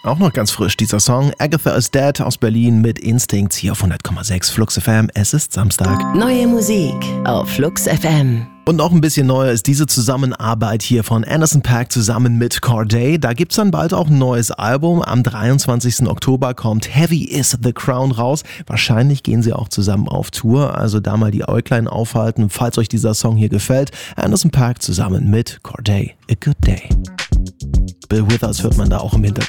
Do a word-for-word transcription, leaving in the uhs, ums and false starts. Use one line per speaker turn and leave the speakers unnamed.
Auch noch ganz frisch dieser Song. Agatha is Dead aus Berlin mit Instincts hier auf hundert Komma sechs Flux F M. Es ist Samstag.
Neue Musik auf Flux F M.
Und noch ein bisschen neuer ist diese Zusammenarbeit hier von Anderson .Paak zusammen mit Cordae. Da gibt's dann bald auch ein neues Album. Am dreiundzwanzigsten Oktober kommt Heavy is the Crown raus. Wahrscheinlich gehen sie auch zusammen auf Tour. Also da mal die Äuglein aufhalten, falls euch dieser Song hier gefällt. Anderson .Paak zusammen mit Cordae. A Good Day. Bill Withers hört man da auch im Hintergrund.